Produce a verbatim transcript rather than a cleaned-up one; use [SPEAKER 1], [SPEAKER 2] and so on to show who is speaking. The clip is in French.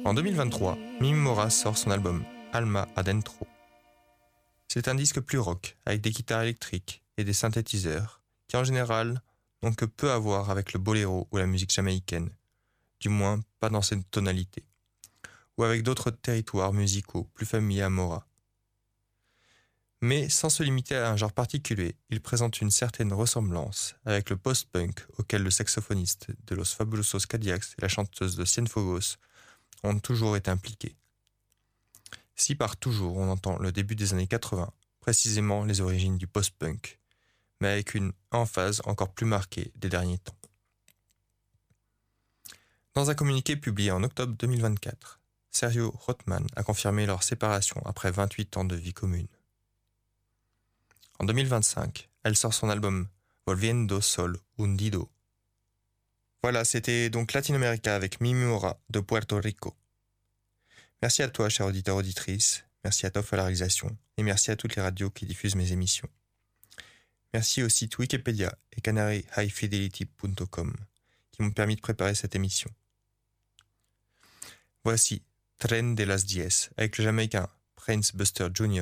[SPEAKER 1] En deux mille vingt-trois, Mimi Mora sort son album Alma Adentro. C'est un disque plus rock, avec des guitares électriques et des synthétiseurs, qui en général n'ont que peu à voir avec le boléro ou la musique jamaïcaine, du moins pas dans cette tonalité, ou avec d'autres territoires musicaux plus familiers à Mora. Mais sans se limiter à un genre particulier, il présente une certaine ressemblance avec le post-punk auquel le saxophoniste de Los Fabulosos Cadillacs et la chanteuse de Cienfuegos ont toujours été impliqués. Si par toujours on entend le début des années quatre-vingts, précisément les origines du post-punk, mais avec une emphase encore plus marquée des derniers temps. Dans un communiqué publié en octobre deux mille vingt-quatre, Sergio Rothman a confirmé leur séparation après vingt-huit ans de vie commune. En deux mille vingt-cinq, elle sort son album Volviendo Sol Hundido. Voilà, c'était donc Latinoamérica avec Mimi Mora de Puerto Rico. Merci à toi, cher auditeur auditrice, merci à Toff à la réalisation, et merci à toutes les radios qui diffusent mes émissions. Merci au site Wikipédia et canary high fidelity point com qui m'ont permis de préparer cette émission. Voici Tren de las Diez avec le Jamaïcain Prince Buster junior